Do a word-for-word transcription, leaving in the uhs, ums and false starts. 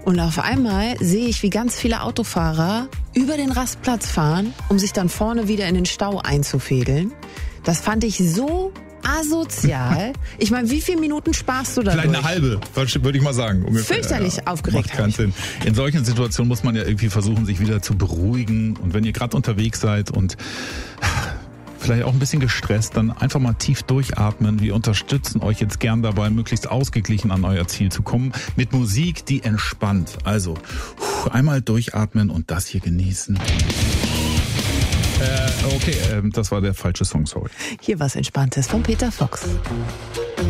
Und auf einmal sehe ich, wie ganz viele Autofahrer über den Rastplatz fahren, um sich dann vorne wieder in den Stau einzufädeln. Das fand ich so asozial. Ich meine, wie viele Minuten sparst du da? Vielleicht eine halbe, würde ich mal sagen. Ungefähr. Fürchterlich ja, aufgeregt. Macht keinen Sinn. In solchen Situationen muss man ja irgendwie versuchen, sich wieder zu beruhigen. Und wenn ihr gerade unterwegs seid und vielleicht auch ein bisschen gestresst, dann einfach mal tief durchatmen. Wir unterstützen euch jetzt gern dabei, möglichst ausgeglichen an euer Ziel zu kommen. Mit Musik, die entspannt. Also einmal durchatmen und das hier genießen. Äh, okay, äh, das war der falsche Song, sorry. Hier was Entspanntes von Peter Fox.